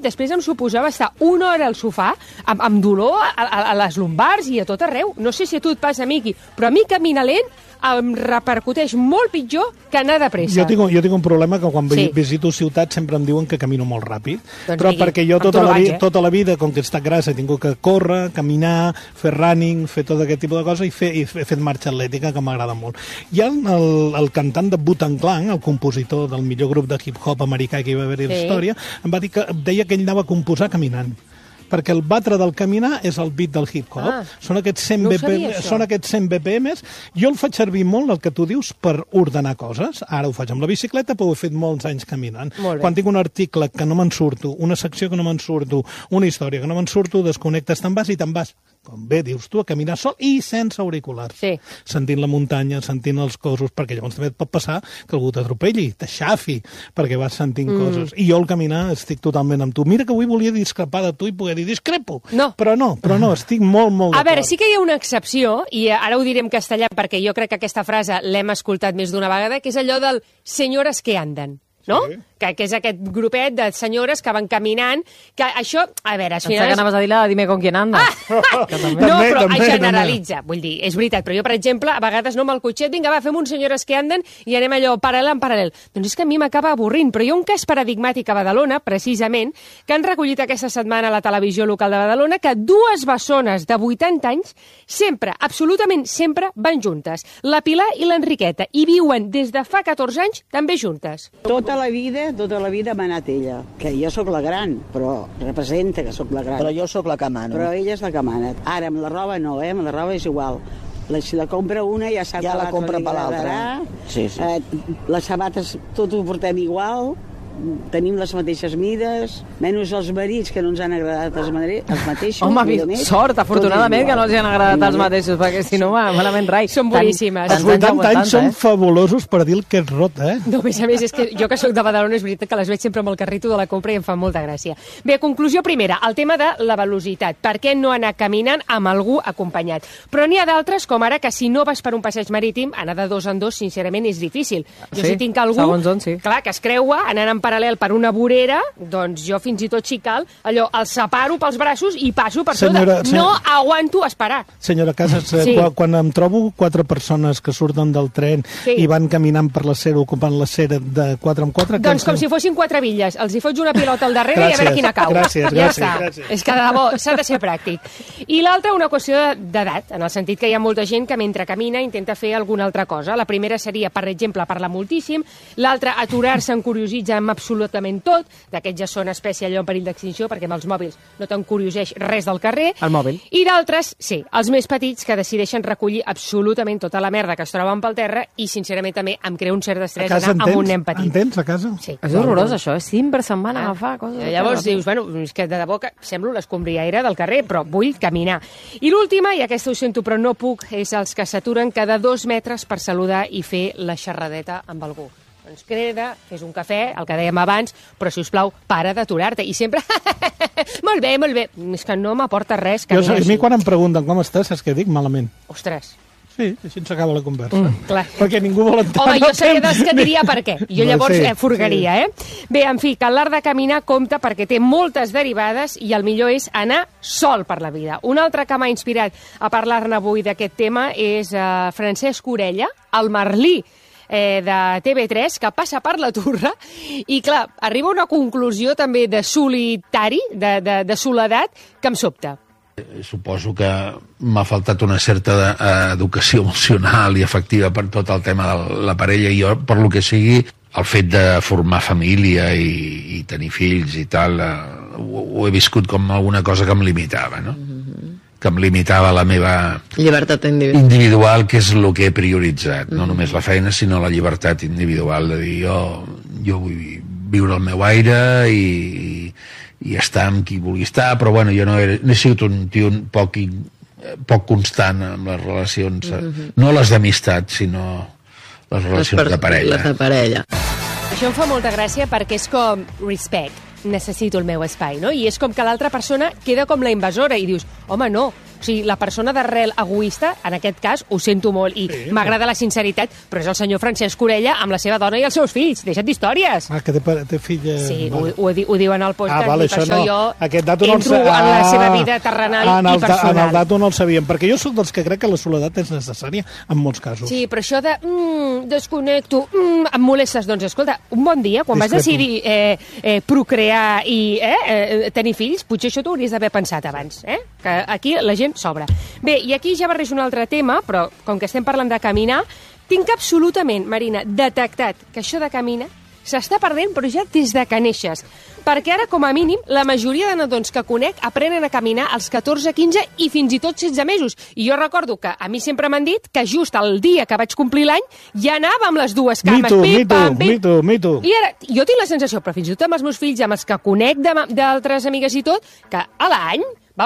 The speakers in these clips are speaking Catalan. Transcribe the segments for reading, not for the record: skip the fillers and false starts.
després em suposava estar una hora al sofà amb dolor a les lumbars i a tot arreu. No sé si a tu et passa, Miqui, però a mi caminar lent em repercuteix molt pitjor que anar de pressa. Jo tinc un problema que quan visito ciutats sempre em diuen que camino molt ràpid, doncs però Miqui, perquè jo tota la vida, com que he estat grassa, he tingut que córrer, caminar, fer running, fer tot aquest tipus de coses i he fet marxa atlètica, que m'agrada molt. Hi ha el cantant de Wu-Tang Clan, el compositor del millor grup de hip-hop americà que hi va haver a la història, em va dir que deia que ell anava a composar caminant, perquè el batre del caminar és el beat del hip-hop. Són aquests 100 BPMs. Jo el faig servir molt, el que tu dius, per ordenar coses. Ara ho faig amb la bicicleta, però ho he fet molts anys caminant. Quan tinc un article que no me'n surto, una secció que no me'n surto, una història que no me'n surto, desconnectes, te'n vas, com bé dius tu, a caminar sol i sense auriculars. Sentint la muntanya, sentint els cossos, perquè llavors també et pot passar que algú t'atropelli, t'aixafi, perquè vas sentint coses. I jo al caminar estic totalment amb tu. Mira que avui volia discrepar de tu i poder dir discrepo. Però no, estic molt d'acord. A veure, sí que hi ha una excepció, i ara ho diré en castellà perquè jo crec que aquesta frase l'hem escoltat més d'una vegada, que és allò del senyores que anden. No? Que és aquest grupet de senyores que van caminant, que això, a veure... Pensava que anaves a dir la Dime con quién anda. No, però generalitza, vull dir, és veritat, però jo, per exemple, a vegades no amb el cotxet, vinga, va, fem uns senyores que anden i anem allò paral·lel en paral·lel. Doncs és que a mi m'acaba avorrint, però hi ha un cas paradigmàtic a Badalona, precisament, que han recollit aquesta setmana a la televisió local de Badalona, que dues bessones de 80 anys sempre, absolutament sempre, van juntes. La Pilar i l'Enriqueta, i viuen des de fa 14 anys també juntes. Tota la vida m'ha anat ella, que jo sóc la gran, però representa que sóc la gran. Però jo sóc la que mana. Però ella és la que mana. Ara, amb la roba no, amb la roba és igual. Si la compra una ja sap ja la compra per l'altra. Sí. Les sabates tot ho portem igual, tenim les mateixes mides, menys els marits, que no ens han agradat els mateixos. Home, sort, afortunadament, que no els han agradat els mateixos, perquè si no, malament rai. Són boníssimes. Els 80 anys són fabulosos per dir el que és rot, No, a més, és que jo que sóc de Badalona és veritat que les veig sempre amb el carrito de la compra i em fa molta gràcia. Bé, conclusió primera, el tema de la velocitat. Per què no anar caminant amb algú acompanyat? Però n'hi ha d'altres, com ara, que si no vas per un passeig marítim, anar de dos en dos, sincerament, és difícil. Jo si tinc algú, clar, que es creua, anant en paral·lel per una vorera, doncs jo fins i tot si cal, allò, el separo pels braços i passo per sota. No aguanto esperar. Senyora Casas, quan em trobo 4 persones que surten del tren i van caminant per l'acera, ocupant l'acera de 4 en 4... Doncs com si fossin 4 bitlles. Els hi fots una pilota al darrere i a veure quina cau. Gràcies. És que de debò, s'ha de ser pràctic. I l'altra, una qüestió d'edat, en el sentit que hi ha molta gent que mentre camina intenta fer alguna altra cosa. La primera seria, per exemple, parlar moltíssim. L'altra, aturar-se, encuriositza amb absolutament tot. D'aquests ja són espècie allò en perill d'extinció, perquè amb els mòbils no t'encurioseix res del carrer. El mòbil. I d'altres, sí, els més petits, que decideixen recollir absolutament tota la merda que es troben pel terra i, sincerament, també em crea un cert d'estrès anar amb un nen petit. En tens a casa? Sí. És horrorós, això. Sempre se'n van agafar coses. Llavors dius, bueno, és que de debò que semblo l'escombriaire del carrer, però vull caminar. I l'última, i aquesta ho sento però no puc, és els que s'aturen cada 2 metres per saludar i fer la xerradeta amb algú. Ens crida, fes un cafè, el que dèiem abans, però, si us plau, para d'aturar-te. I sempre, molt bé, és que no m'aporta res. A mi quan em pregunten com estàs, saps què dic? Malament. Ostres. Sí, així ens acaba la conversa. Clar. Perquè ningú vol entrar. Home, jo seria dels que diria per què. Jo llavors furgaria, Bé, en fi, que l'art de caminar compta perquè té moltes derivades i el millor és anar sol per la vida. Un altre que m'ha inspirat a parlar-ne avui d'aquest tema és Francesc Orella, el Merlí, de TV3, que passa per la Turra i, clar, arriba a una conclusió també de solitari, de soledat, que em sobta. Suposo que m'ha faltat una certa educació emocional i afectiva per tot el tema de la parella, i jo, per lo que sigui, el fet de formar família i tenir fills i tal, ho he viscut com alguna cosa que em limitava, no? Que em limitava la meva llibertat individual, que és el que he prioritzat. No només la feina, sinó la llibertat individual, de dir, jo vull viure el meu aire i estar amb qui vulgui estar, però bueno, jo no he sigut un tio poc constant amb les relacions, no les d'amistat, sinó les relacions de parella. Les de parella. Això em fa molta gràcia perquè és com respect. Necessito el meu espai, no? I és com que l'altra persona queda com la invasora i dius, home, no, O sigui, la persona d'arrel egoista, en aquest cas, ho sento molt i m'agrada la sinceritat, però és el senyor Francesc Orella amb la seva dona i els seus fills. Deixa't d'històries. Que té filla... Sí, ho diuen al podcast, vale, i per això jo aquest dato no entro en la seva vida terrenal i personal. En el dato no el sabíem, perquè jo sóc dels que crec que la soledat és necessària en molts casos. Sí, però això de desconnecto, em molestes. Doncs escolta, un bon dia, quan vas decidir procrear i tenir fills, potser això t'ho hauries d'haver pensat abans, que aquí la gent sobra. Bé, i aquí ja barrejo un altre tema, però com que estem parlant de caminar, tinc absolutament, Marina, detectat que això de caminar s'està perdent, però ja des de que neixes. Perquè ara, com a mínim, la majoria de nadons que conec aprenen a caminar als 14, 15 i fins i tot 16 mesos. I jo recordo que a mi sempre m'han dit que just el dia que vaig complir l'any ja anava amb les dues cames. Mito. I ara, jo tinc la sensació, però fins i tot amb els meus fills, amb els que conec d'altres amigues i tot, que a l'any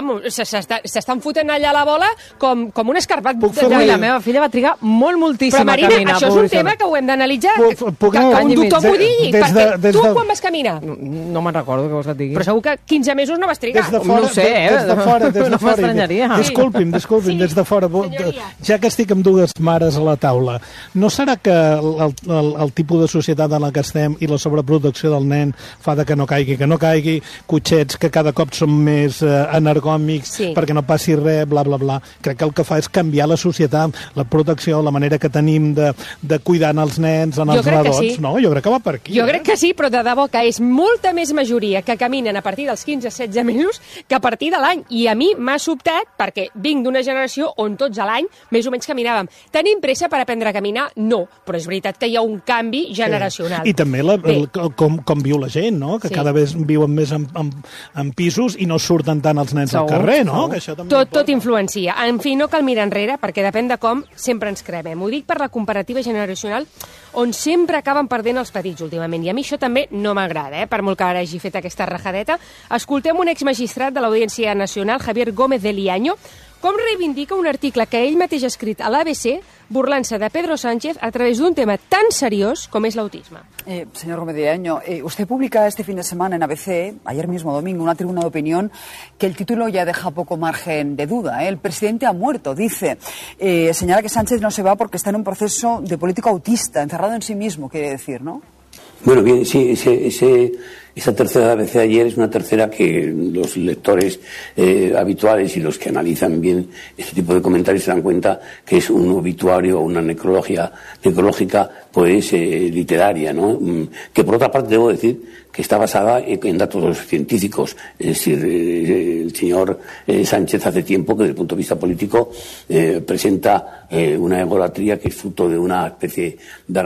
s'estan fotent allà a la bola com un escarpat. La meva filla va trigar moltíssim a caminar. Però, Marina, això és un tema que ho hem d'analitzar. Que un doctor m'ho digui. Perquè tu quan vas caminar? No me'n recordo què vols que et digui. Però segur que 15 mesos no vas trigar. No ho sé, des de fora. No m'estranyaria. Disculpi'm, des de fora. Ja que estic amb dues mares a la taula, no serà que el tipus de societat en la que estem i la sobreproducció del nen fa que no caigui, cotxets que cada cop són més ergòmics perquè no passi res, bla, bla, bla. Crec que el que fa és canviar la societat, la protecció, la manera que tenim de cuidar els nens, els nadons. Sí. No, jo crec que va per aquí. Jo crec que sí, però de debò que és molta més majoria que caminen a partir dels 15-16 mesos que a partir de l'any. I a mi m'ha sobtat perquè vinc d'una generació on tots a l'any més o menys caminàvem. Tenim pressa per aprendre a caminar? No, però és veritat que hi ha un canvi generacional. I també com viu la gent, no? Que cada vegada viuen més en pisos i no surten tant els nens al carrer, no? Que això també tot influencia. En fi, no cal mirar enrere, perquè depèn de com sempre ens cremem. Ho dic per la comparativa generacional, on sempre acaben perdent els petits últimament. I a mi això també no m'agrada, per molt que ara hagi fet aquesta rajadeta. Escoltem un exmagistrat de l'Audiència Nacional, Javier Gómez de Liaño, com reivindica un article que ell mateix ha escrit a l'ABC burlant-se de Pedro Sánchez a través d'un tema tan seriós com és l'autisme. Señor Gómez de Liaño, usted publica este fin de semana en ABC, ayer mismo domingo, una tribuna de opinión que el título ya deja poco margen de duda. El presidente ha muerto, dice. Señala que Sánchez no se va porque está en un proceso de político autista, encerrado en sí mismo, quiere decir, ¿no? Bueno, bien, sí, esa tercera de ABC ayer es una tercera que los lectores habituales y los que analizan bien este tipo de comentarios se dan cuenta que es un obituario o una necrológica pues literaria, ¿no? Que por otra parte debo decir que está basada en datos científicos. Es decir, el señor Sánchez hace tiempo que desde el punto de vista político presenta una egolatría que es fruto de una especie de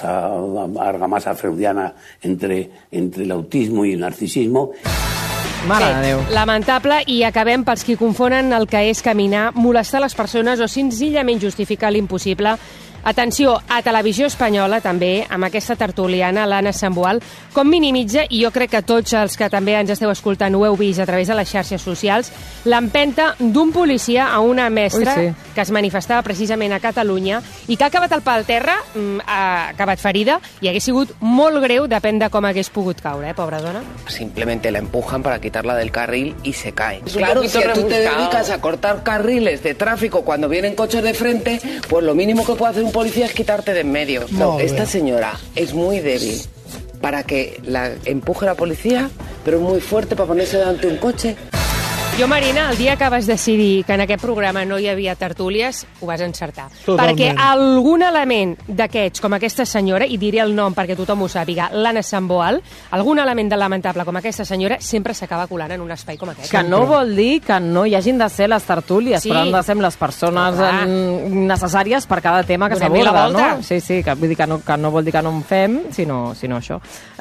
argamasa freudiana entre el autismo y el narcisismo. Mare de Déu. Lamentable, i acabem pels qui confonen el que és caminar, molestar les persones o senzillament justificar l'impossible. Atenció, a Televisió Espanyola també, amb aquesta tertuliana, l'Anna Sambual, com minimitza, i jo crec que tots els que també ens esteu escoltant ho heu vist a través de les xarxes socials, l'empenta d'un policia a una mestra que es manifestava precisament a Catalunya i que ha acabat al pal terra, ha acabat ferida, i hagués sigut molt greu, depèn de com hagués pogut caure, pobra dona. Simplemente la empujan para quitarla del carril y se cae. Claro, si tú te dedicas a cortar carriles de tráfico cuando vienen coches de frente, pues lo mínimo que puede hacer un policía es quitarte de en medio. No, esta señora es muy débil para que la empuje la policía, pero es muy fuerte para ponerse delante de un coche. Jo, Marina, el dia que vas decidir que en aquest programa no hi havia tertúlies, ho vas encertar. Totalment. Perquè algun element d'aquests, com aquesta senyora, i diré el nom perquè tothom ho sàpiga, l'Anna Samboal, algun element de lamentable com aquesta senyora, sempre s'acaba colant en un espai com aquest. Que no vol dir que no hi hagin de ser les tertúlies, però han de ser les persones necessàries per cada tema que s'aborda, no? Sí, que vull dir que no vol dir que no en fem, sinó això.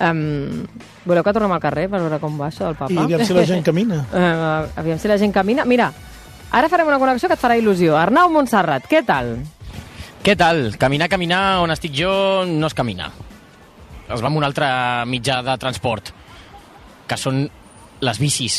Voleu que tornem al carrer per veure com va això del papa? I aviam si la gent camina. Aviam si la gent camina. Mira, ara farem una connexió que et farà il·lusió. Arnau Montserrat, què tal? Què tal? Caminar on estic jo no es camina. Es va amb un altre mitjà de transport, que són les bicis.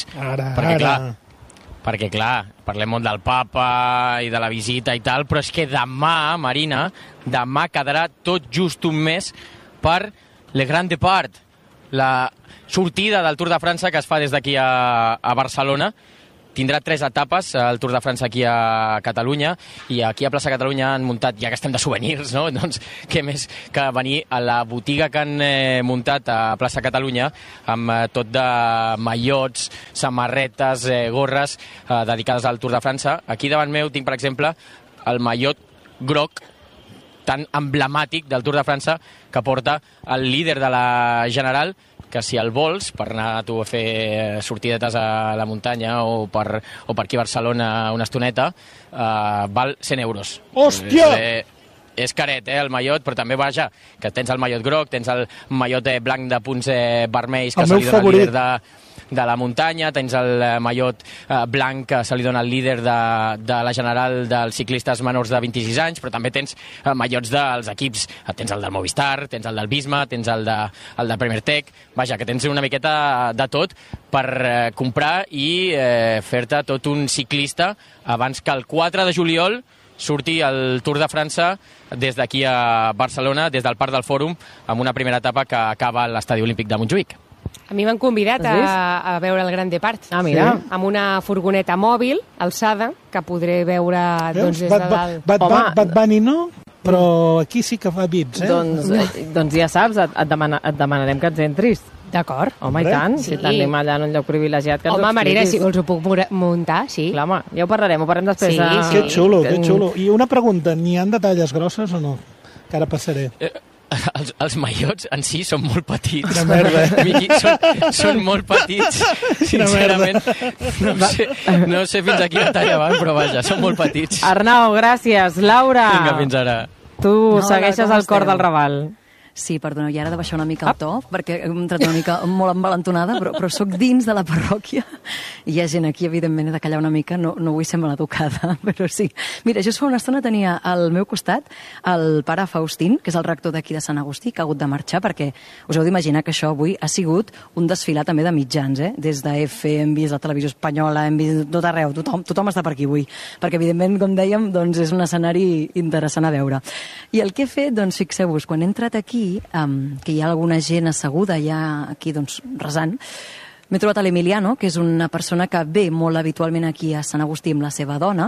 Perquè clar, parlem molt del papa i de la visita i tal, però és que demà, Marina, demà quedarà tot just un mes per Le Grand Depart, la sortida del Tour de França que es fa des d'aquí a Barcelona, tindrà 3 etapes el Tour de França aquí a Catalunya, i aquí a Plaça Catalunya han muntat, ja que estem de souvenirs, no? Doncs què més que venir a la botiga que han muntat a Plaça Catalunya amb tot de maillots, samarretes, gorres dedicades al Tour de França. Aquí davant meu tinc, per exemple, el maillot groc tan emblemàtic del Tour de França que porta el líder de la General, que si el vols per anar tu a fer sortidetes a la muntanya o per aquí a Barcelona una estoneta, val 100 euros. Hòstia! És caret, el maillot, però també, vaja, que tens el maillot groc, tens el maillot blanc de punts vermells que se li dona al líder de la muntanya, tens el maillot blanc que se li dona al líder de la General dels ciclistes menors de 26 anys, però també tens maillots dels equips, tens el del Movistar, tens el del Visma, tens el de Premier Tech, vaja, que tens una miqueta de tot per comprar i fer-te tot un ciclista abans que el 4 de juliol surti el Tour de França des d'aquí a Barcelona, des del Parc del Fòrum, amb una primera etapa que acaba a l'Estadi Olímpic de Montjuïc. A mi m'han convidat a veure el Gran Depart. Ah, mira. Sí. Amb una furgoneta mòbil, alçada, que podré veure doncs, des de dalt. Bad Bunny no, però aquí sí que fa vips, Doncs ja saps, et demanarem que ens entris. D'acord. Home, i tant, si tenim allà en un lloc privilegiat que ens ho expliquis. Home, Marina, si vols ho puc muntar, sí. Clar, home, ja ho parlarem després. Sí. Que xulo, que xulo. I una pregunta, n'hi han de talles grosses o no? Que ara passaré. Els maillots en si són molt petits. Quina merda. Miqui, són molt petits. Sincerament, no sé fins a quina talla van, però vaja, són molt petits. Arnau, gràcies. Laura. Vinga, fins ara. Tu segueixes el cor del Raval. Sí, perdoneu, i ara he de baixar una mica el to, perquè hem entrat una mica molt envalentonada, però sóc dins de la parròquia i hi ha gent aquí, evidentment, he de callar una mica, no vull ser maleducada, però sí. Mira, just fa una estona tenia al meu costat el pare Faustín, que és el rector d'aquí de Sant Agustí, que ha hagut de marxar, perquè us heu d'imaginar que això avui ha sigut un desfilar també de mitjans, des d'EFE, hem vist la televisió espanyola, hem vist tot arreu, tothom està per aquí avui, perquè evidentment, com dèiem, doncs és un escenari interessant a veure. I el que he fet, doncs fixeu-vos, quan he entrat aquí, que hi ha alguna gent asseguda ja aquí doncs, resant, m'he trobat a l'Emiliano, que és una persona que ve molt habitualment aquí a Sant Agustí amb la seva dona,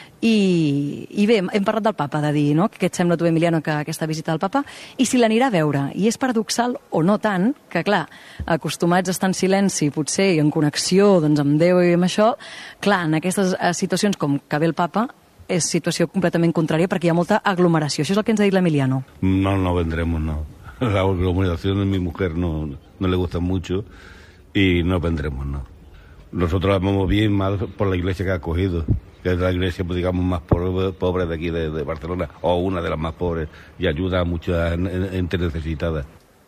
i bé, hem parlat del papa, de dir, no? Què et sembla tu, Emiliano, que aquesta visita del papa, i si l'anirà a veure. I és paradoxal, o no tant, que clar, acostumats a estar en silenci, potser, i en connexió doncs, amb Déu i amb això, clar, en aquestes situacions com que ve el papa, es situació completament contrària perquè hi ha molta aglomeració. Això és el que ens ha dit l'Emiliano. No vendremos, no. La aglomeración a mi mujer no le gusta mucho y no vendremos, no. Nosotros la vamos bien mal por la iglesia que ha acogido, que es la iglesia, pues, digamos, más pobre de aquí de Barcelona, o una de las más pobres, y ayuda a mucha gente necesitada.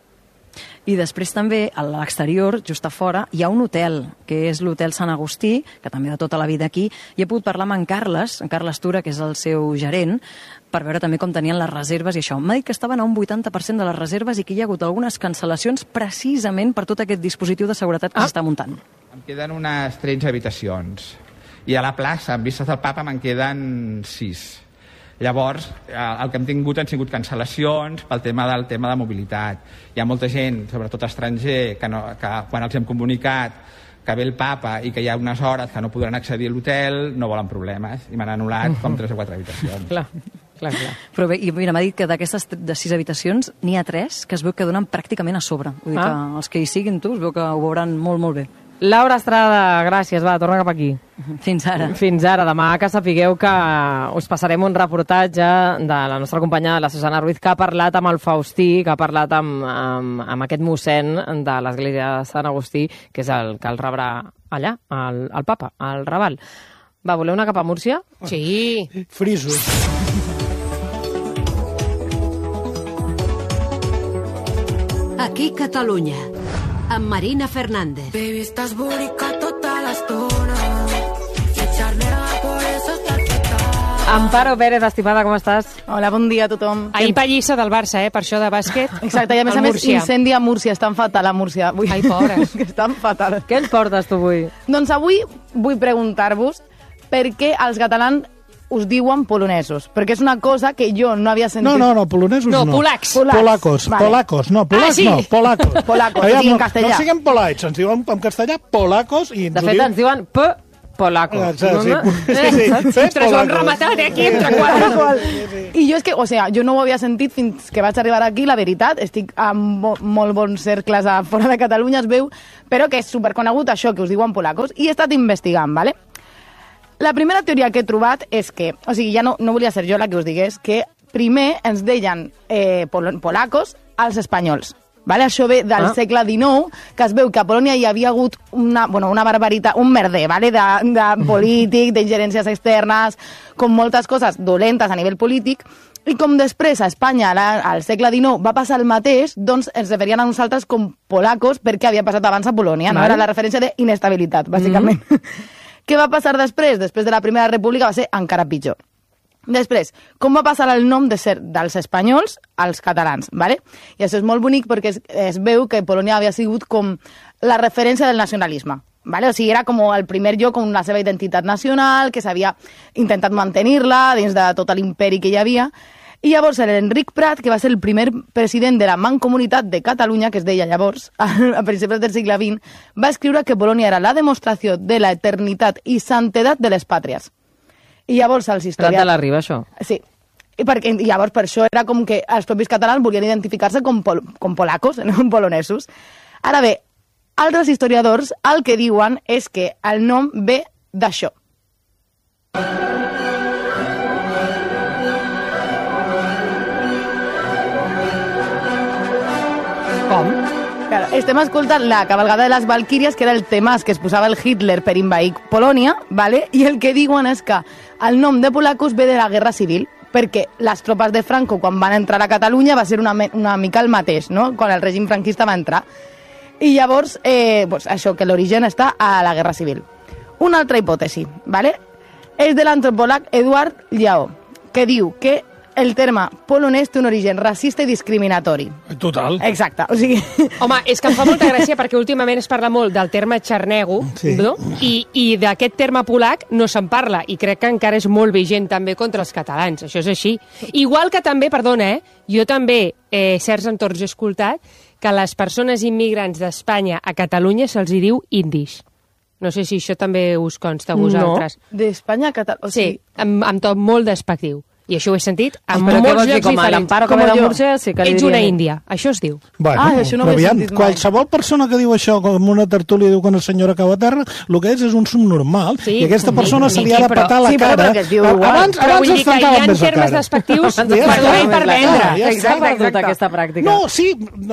I després també, a l'exterior, just a fora, hi ha un hotel, que és l'Hotel Sant Agustí, que també de tota la vida aquí, i he pogut parlar amb en Carles Tura, que és el seu gerent, per veure també com tenien les reserves i això. M'ha dit que estaven a un 80% de les reserves i que hi ha hagut algunes cancel·lacions precisament per tot aquest dispositiu de seguretat que s'està muntant. Em queden unes 13 habitacions. I a la plaça, amb vistes del papa, me'n queden 6. Llavors, el que hem tingut han sigut cancel·lacions pel tema de mobilitat. Hi ha molta gent, sobretot estranger, que quan els hem comunicat que ve el papa i que hi ha unes hores que no podran accedir a l'hotel, no volen problemes, i m'han anul·lat com 3 o 4 habitacions. Clar. Però bé, i mira, m'ha dit que d'aquestes de 6 habitacions n'hi ha 3 que es veu que donen pràcticament a sobre. Vull dir que els que hi siguin tu es veu que ho veuran molt, molt bé. Laura Estrada, gràcies, va, torna cap aquí. Fins ara. Fins ara. Demà que sapigueu que us passarem un reportatge de la nostra companya, la Susana Ruiz, que ha parlat amb el Faustí, que ha parlat amb aquest mossèn de l'església de Sant Agustí, que és el que el rebrà allà, el papa, al Raval. Va, voleu anar cap a Múrcia? Sí. Friso. Aquí Catalunya, amb Marina Fernández. Baby, estàs bonica tota l'estona. Echar-me por eso estàs total. Amparo Pérez, estimada, com estàs? Hola, bon dia a tothom. Ahir pallissa del Barça, per això de bàsquet. Exacte, i a més, incendi a Múrcia. Estan fatal a Múrcia. Ai, pobres. Que estan fatal. Què ens portes tu avui? Doncs avui vull preguntar-vos per què els catalans us diuen polonesos, perquè és una cosa que jo no havia sentit. No, polonesos no. No, polacs. Polacos, vale. Polacos, no, polacs sí. no, polacos. Polacos, Aviam, en castellà. No siguem polaics, ens diuen en castellà polacos i de fet, ens diuen Polaco. Ostres, ho han rematat, aquí, entre quatre. I jo és que, o sigui, jo no ho havia sentit fins que vaig arribar aquí, la veritat, estic en molt bons cercles a fora de Catalunya, es veu, però que és superconegut això que us diuen polacos, i he estat investigant, ¿vale? La primera teoria que he trobat és que, o sigui, ja no volia ser jo la que us digués, que primer ens deien polacos als espanyols. Vale? Això ve del segle XIX, que es veu que a Polònia hi havia hagut una barbaritat, un merder, vale? de polític, d'ingerències externes, com moltes coses dolentes a nivell polític, i com després a Espanya, al segle XIX, va passar el mateix, doncs ens referien a nosaltres com polacos perquè havia passat abans a Polònia. No? Era la referència d'inestabilitat, bàsicament. Què va passar després? Després de la Primera República va ser encara pitjor. Després, com va passar el nom de ser dels espanyols als catalans, ¿vale? I això és molt bonic perquè es veu que Polònia havia sigut com la referència del nacionalisme, ¿vale? O sigui, era com el primer lloc amb la seva identitat nacional, que s'havia intentat mantenir-la dins de tot l'imperi que hi havia. I llavors l'Enric Prat, que va ser el primer president de la Mancomunitat de Catalunya, que es deia llavors, a principis del segle XX, va escriure que Polònia era la demostració de la eternitat i santedat de les pàtries. I llavors els historiadors... Prat de la Riba, això? Sí. I llavors per això era com que els propis catalans volien identificar-se com polacos, no polonesos. Ara bé, altres historiadors el que diuen és que el nom ve d'això. Com? Claro, estem escoltant la cavalgada de les Valquíries, que era el tema que es posava el Hitler per invair Polònia, ¿vale? I el que diuen és que el nom de polacos ve de la Guerra Civil, perquè les tropes de Franco, quan van entrar a Catalunya, va ser una mica el mateix, no? Quan el règim franquista va entrar. I llavors, pues això, que l'origen està a la Guerra Civil. Una altra hipòtesi, ¿vale? És de l'antropòleg Eduard Lleó, que diu que el terme polonès té un origen racista i discriminatori. Total. Exacte, o sigui... Home, és que em fa molta gràcia perquè últimament es parla molt del terme xarnego, sí, no? I d'aquest terme polac no se'n parla, i crec que encara és molt vigent també contra els catalans, això és així. Igual que també, perdona, jo també, certs entorns he escoltat que a les persones immigrants d'Espanya a Catalunya se'ls hi diu indis. No sé si això també us consta a vosaltres. No, d'Espanya a Catalunya... Sí, amb tot molt despectiu. I això ho he sentit en molts llocs diferents. Com a l'Amparo, com a Múrcia, sí que li ets diria... una índia, això es diu. Bueno, això no ho he sentit mai. Qualsevol persona que diu això, com una tertúlia diu que una senyora cau a terra, el que és un subnormal, sí, i aquesta persona se li ha de petar la cara. Abans es tancaven més la cara. Hi ha termes despectius per donar i per vendre. Exacte, aquesta pràctica. No, sí,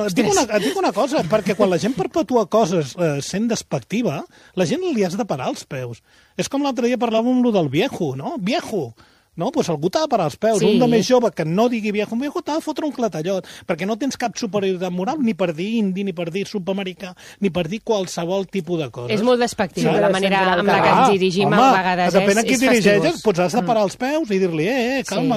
dic una cosa, perquè quan la gent perpetua coses sent despectiva, la gent li has de parar els peus. És com l'altre dia parlàvem amb lo del viejo, no? Viejo. No, doncs algú t'ha de parar els peus. Sí. Un de més jove que no digui viejo t'ha de fotre un clatallot, perquè no tens cap superioritat moral ni per dir indi, ni per dir subamericà, ni per dir qualsevol tipus de coses. És molt despectiu, la manera amb la que ens dirigim a vegades. Depèn a qui dirigeixes, doncs has de parar els peus i dir-li, calma.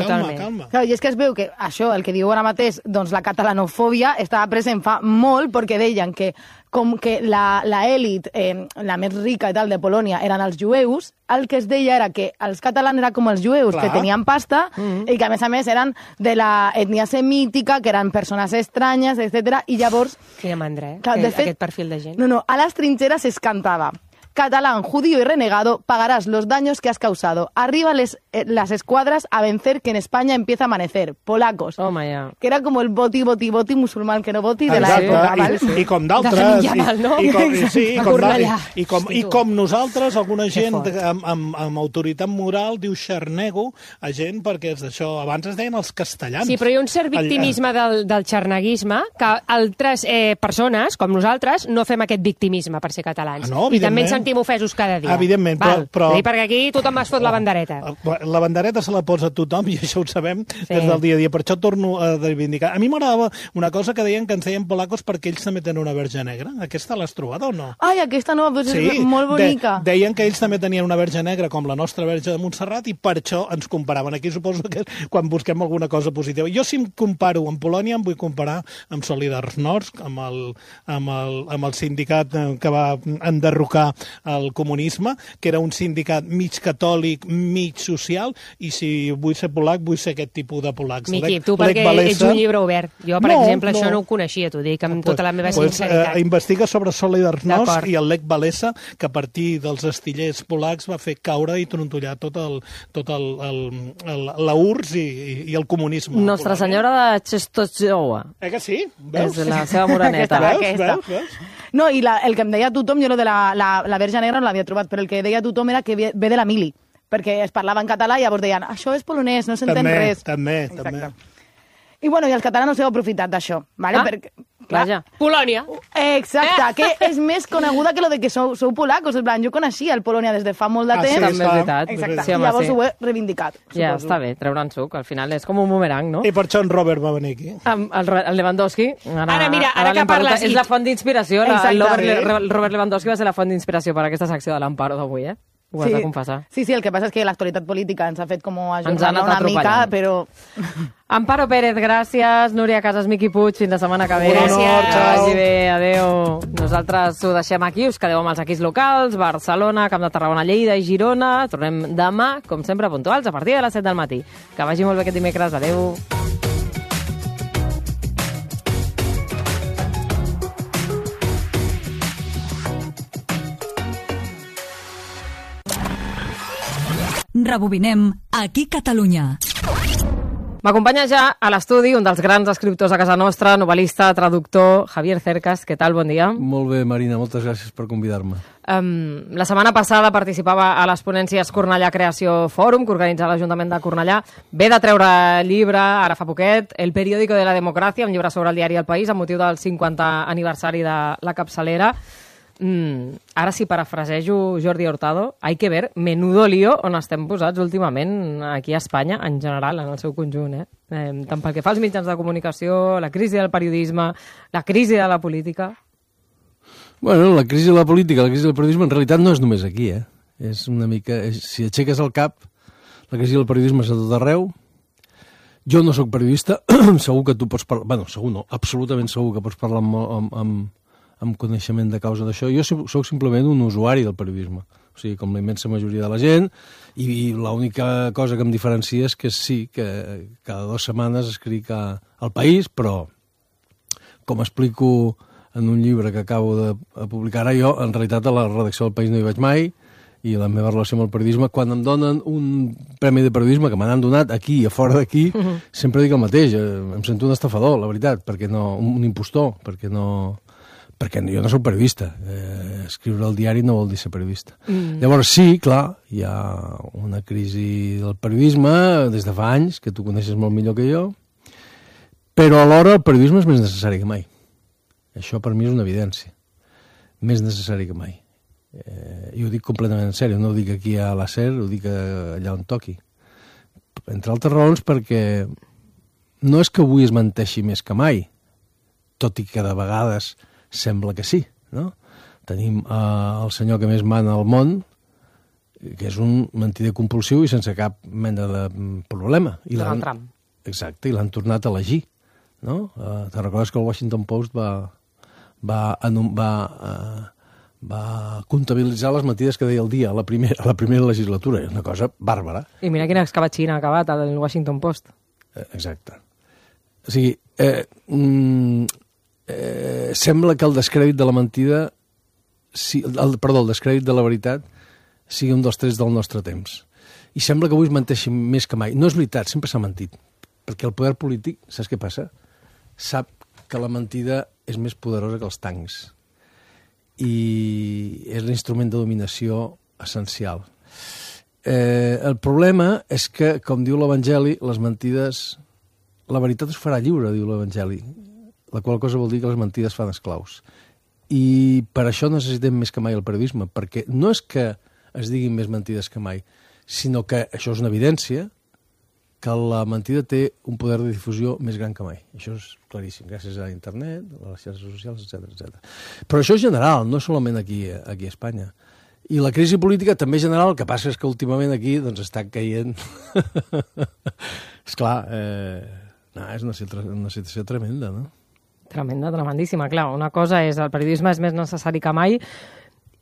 Clar, i és que es veu que això, el que diu ara mateix, doncs la catalanofòbia estava present fa molt, perquè deien que com que l'elit, la més rica i tal de Polònia, eren els jueus, el que es deia era que els catalans eren com els jueus, que tenien pasta, i que a més eren de l'ètnia semítica, que eren persones estranyes, etc. I llavors... Quina mandra, aquest perfil de gent. No, a les trincheras es cantava: catalán, judío y renegado, pagarás los daños que has causado. Arriba las escuadras a vencer, que en España empieza a amanecer. Polacos. Home, ja. Que era com el voti musulmán que no voti de l'època. I com d'altres. I com nosaltres, alguna gent amb autoritat moral diu xarnego a gent perquè és d'això. Abans es deien els castellans. Sí, però hi ha un cert victimisme del xarneguisme que altres persones, com nosaltres, no fem aquest victimisme per ser catalans. I també ens sentim ofesos cada dia. Evidentment, però... Perquè aquí tothom es fot la bandereta. La bandereta se la posa tothom i això ho sabem des del dia a dia. Per això torno a reivindicar. A mi m'agradava una cosa que deien que ens deien polacos perquè ells també tenen una verge negra. Aquesta l'has trobada o no? Ai, aquesta no, però és molt bonica. Deien que ells també tenien una verge negra com la nostra verge de Montserrat i per això ens comparaven. Aquí suposo que quan busquem alguna cosa positiva. Jo si em comparo amb Polònia em vull comparar amb Solidarność, amb el sindicat que va enderrocar el comunisme, que era un sindicat mig catòlic, mig social, i si vull ser polac, vull ser aquest tipus de polacs. Miqui, tu perquè ets un llibre obert. Jo, per exemple, això no ho coneixia, t'ho dic, amb tota la meva sinceritat. Investiga sobre Solidarność i el Lech Walesa, que a partir dels astillers polacs va fer caure i trontollar tot la URSS i el comunisme. Nostra Senyora de Czestochowa. Que sí? Veus? És la seva moreneta. Veus? No, i el que em deia tothom, jo lo de la Verge Negra no l'havia trobat, però el que deia tothom era que ve de la mili, perquè es parlava en català i llavors deien, això és polonès, no s'entén res. També. I bueno, i els catalans heu aprofitat d'això, ¿vale? Perquè, vaja. Polònia. Exacte, que és més coneguda que lo de que sou polacos. En plan, jo coneixia el Polònia des de fa molt de temps. També és veritat. Exacte, i llavors ho he reivindicat. Ja, està bé, treure'n suc. Al final és com un boomerang, no? I per això en Robert va venir aquí. El Lewandowski. Ara, mira, ara que parles... És la font d'inspiració. El Robert Lewandowski va ser la font d'inspiració per aquesta secció de l'Amparo d'avui, eh? Ho has de confessar. Sí, el que passa és que l'actualitat política ens ha fet com ajornar una mica, però... Amparo Pérez, gràcies. Núria Casas, Miqui Puig, fins la setmana que ve. Gràcies. Que vagi bé, adeu. Nosaltres ho deixem aquí, us quedeu amb els equips locals, Barcelona, Camp de Tarragona, Lleida i Girona. Tornem demà, com sempre, puntuals, a partir de les 7 del matí. Que vagi molt bé aquest dimecres, adeu. Rebobinem aquí Catalunya. M'acompanya ja a l'estudi un dels grans escriptors a casa nostra, novel·lista, traductor, Javier Cercas. Què tal? Bon dia. Molt bé, Marina, moltes gràcies per convidar-me. La setmana passada participava a les ponències Cornellà Creació Fòrum, que organitza l'Ajuntament de Cornellà. Ve de treure llibre, ara fa poquet, El periódico de la democràcia, un llibre sobre el diari El País, amb motiu del 50 aniversari de la capçalera. Ara sí, parafrasejo Jordi Hurtado, hay que ver menudo lío on estem posats últimament aquí a Espanya, en general, en el seu conjunt. Tant pel que fa als mitjans de comunicació, la crisi del periodisme, la crisi de la política... Bueno, la crisi de la política, la crisi del periodisme, en realitat no és només aquí, És una mica... Si aixeques el cap, la crisi del periodisme és a tot arreu. Jo no sóc periodista, segur que tu pots parlar... Bueno, segur no, absolutament segur que pots parlar amb coneixement de causa d'això. Jo sóc simplement un usuari del periodisme, o sigui, com la immensa majoria de la gent, i l'única cosa que em diferencia és que sí, que cada 2 setmanes escric al País, però, com explico en un llibre que acabo de publicar ara, jo, en realitat, a la redacció del País no hi vaig mai, i la meva relació amb el periodisme, quan em donen un premi de periodisme que me n'han donat aquí i a fora d'aquí, sempre dic el mateix, em sento un estafador, la veritat, perquè no, un impostor, perquè jo no soc periodista. Escriure al diari no vol dir ser periodista. Llavors sí, clar, hi ha una crisi del periodisme des de fa anys, que tu coneixes molt millor que jo, però alhora el periodisme és més necessari que mai. Això per mi és una evidència. Més necessari que mai. I ho dic completament en sèrio, no ho dic aquí a la SER, ho dic allà on toqui. Entre altres raons perquè no és que avui es menteixi més que mai, tot i que de vegades sembla que sí, no? Tenim el senyor que més mana al món, que és un mentider compulsiu i sense cap mena de problema. Donald Trump. Exacte, i l'han tornat a elegir, no? Te'n recordes que el Washington Post va comptabilitzar les mentides que deia el dia a la primera legislatura. És una cosa bàrbara. I mira quina escabatxina ha acabat el Washington Post. Exacte. O sigui, sembla que el descrèdit de la mentida, el descrèdit de la veritat sigui un dels trets del nostre temps. I sembla que avui es menteixi més que mai. No és veritat, sempre s'ha mentit. Perquè el poder polític, saps què passa? Sap que la mentida és més poderosa que els tancs. I és l'instrument de dominació essencial. El problema és que, com diu l'Evangeli, les mentides... La veritat us farà lliure, diu l'Evangeli. La qual cosa vol dir que les mentides fan esclaus. I per això necessitem més que mai el periodisme, perquè no és que es diguin més mentides que mai, sinó que això és una evidència que la mentida té un poder de difusió més gran que mai. Això és claríssim, gràcies a internet, a les xarxes socials, etc. Però això és general, no solament aquí a Espanya. I la crisi política també és general, el que passa és que últimament aquí doncs, està caient... Esclar, és una situació tremenda, no? Tremenda, tremendíssima, clar. Una cosa és el periodisme és més necessari que mai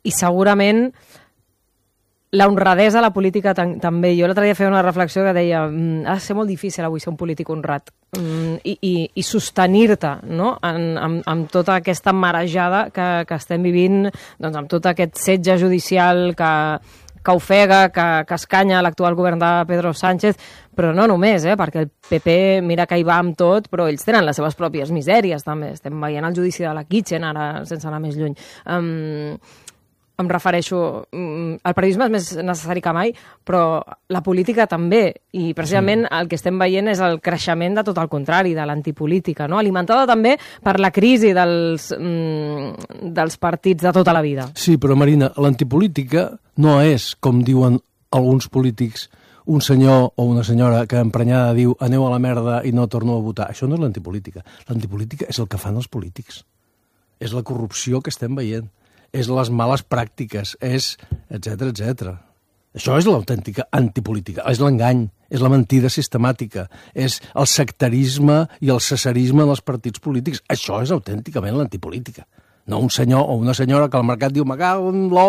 I segurament la honradesa a la política també. Jo l'altre dia feia una reflexió que deia ha de ser molt difícil avui ser un polític honrat i sostenir-te, no? amb tota aquesta marejada que estem vivint, doncs, amb tot aquest setge judicial que ofega, que escanya l'actual govern de Pedro Sánchez, però no només, perquè el PP mira que hi va amb tot, però ells tenen les seves pròpies misèries també. Estem veient el judici de la Kitchen ara, sense anar més lluny. Em refereixo, el periodisme és més necessari que mai, però la política també, i precisament el que estem veient és el creixement de tot el contrari, de l'antipolítica, no? Alimentada també per la crisi dels partits de tota la vida. Sí, però Marina, l'antipolítica no és, com diuen alguns polítics, un senyor o una senyora que emprenyada diu aneu a la merda i no torno a votar. Això no és l'antipolítica. L'antipolítica és el que fan els polítics. És la corrupció que estem veient. És les males pràctiques, és etc. Això és l'autèntica antipolítica, és l'engany, és la mentida sistemàtica, és el sectarisme i el cesarisme dels partits polítics. Això és autènticament l'antipolítica. No un senyor o una senyora que al mercat diu me cago en l'ou